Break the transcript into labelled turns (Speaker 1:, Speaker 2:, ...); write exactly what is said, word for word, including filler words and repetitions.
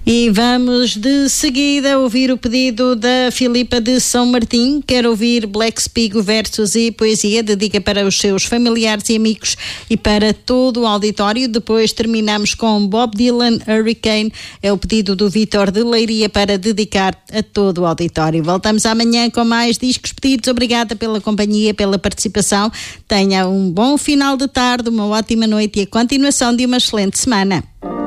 Speaker 1: E vamos de seguida ouvir o pedido da Filipa de São Martim. Quer ouvir Black Spigo versos e poesia, dedica para os seus familiares e amigos e para todo o auditório. Depois terminamos com Bob Dylan, Hurricane, é o pedido do Vítor de Leiria para dedicar a todo o auditório. Voltamos amanhã com mais discos pedidos. Obrigada pela companhia, pela participação. Tenha um bom final de tarde, uma ótima noite e a continuação de uma excelente semana.